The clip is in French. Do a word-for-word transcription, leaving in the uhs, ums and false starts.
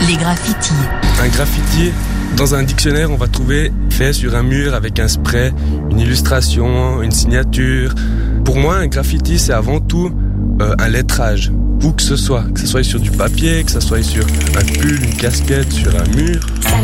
Les graffitis. Un graffiti, dans un dictionnaire, on va trouver fait sur un mur avec un spray, une illustration, une signature. Pour moi, un graffiti, c'est avant tout euh, un lettrage. Où que ce soit, que ce soit sur du papier, que ce soit sur un pull, une casquette, sur un mur.